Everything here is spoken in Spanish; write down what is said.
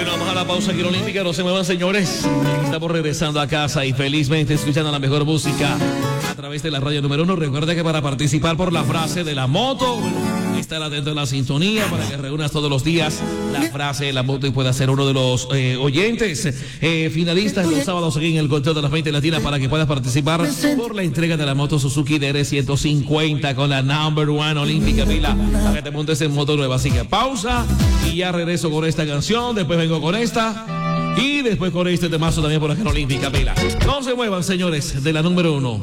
Bueno, vamos a la pausa aquí en Olímpica, no se muevan, señores. Estamos regresando a casa y felizmente escuchando la mejor música a través de la radio número 1. Recuerda que para participar por la frase de la moto, estar atento en la sintonía para que reúnas todos los días la frase de la moto y puedas ser uno de los oyentes finalistas los sábados aquí en el conteo de las 20 latinas para que puedas participar por la entrega de la moto Suzuki DR150 con la number 1 Olímpica, Pila, para que te montes en moto nueva. Así que pausa y ya regreso con esta canción, después vengo con esta y después con este temazo también por acá en Olímpica, Pila. No se muevan, señores, de la número 1.